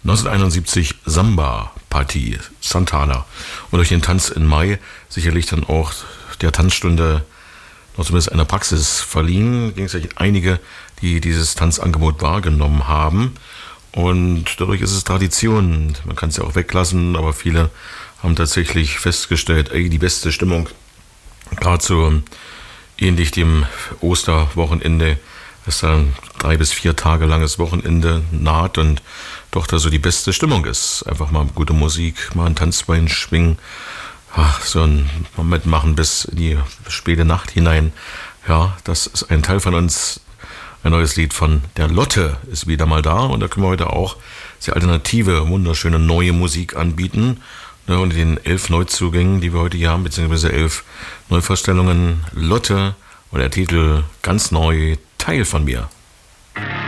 1971 Samba-Partie, Santana. Und durch den Tanz in Mai sicherlich dann auch der Tanzstunde noch zumindest einer Praxis verliehen. Ging es ja einige, die dieses Tanzangebot wahrgenommen haben. Und dadurch ist es Tradition. Man kann es ja auch weglassen, aber viele haben tatsächlich festgestellt, die beste Stimmung, gerade so ähnlich dem Osterwochenende, dass dann 3 bis 4 Tage langes Wochenende naht und doch da so die beste Stimmung ist. Einfach mal gute Musik, mal ein Tanzbein schwingen, so ein Moment machen bis in die späte Nacht hinein. Ja, das ist ein Teil von uns. Ein neues Lied von der Lotte ist wieder mal da und da können wir heute auch sehr alternative, wunderschöne neue Musik anbieten. Und den 11 Neuzugängen, die wir heute hier haben, beziehungsweise 11 Neuvorstellungen, Lotte und der Titel ganz neu, Teil von mir.